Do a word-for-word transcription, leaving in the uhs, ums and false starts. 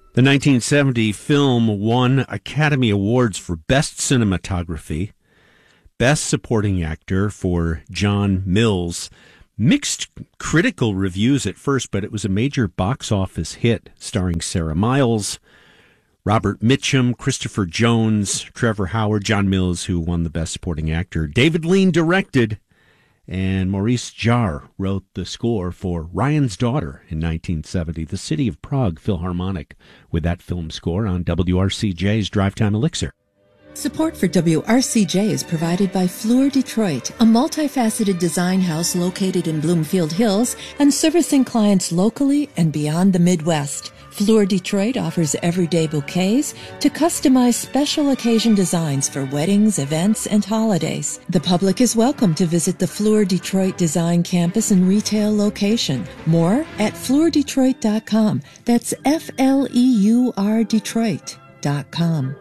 The nineteen seventy film won Academy Awards for Best Cinematography, Best Supporting Actor for John Mills. Mixed critical reviews at first, but it was a major box office hit, starring Sarah Miles, Robert Mitchum, Christopher Jones, Trevor Howard, John Mills, who won the Best Supporting Actor. David Lean directed, and Maurice Jarre wrote the score for Ryan's Daughter in nineteen seventy. The City of Prague Philharmonic with that film score on W R C J's Drive Time Elixir. Support for W R C J is provided by Fluor Detroit, a multifaceted design house located in Bloomfield Hills and servicing clients locally and beyond the Midwest. Fluor Detroit offers everyday bouquets to customize special occasion designs for weddings, events, and holidays. The public is welcome to visit the Fluor Detroit Design Campus and retail location. More at fluor detroit dot com. That's F L E U R Detroit dot com.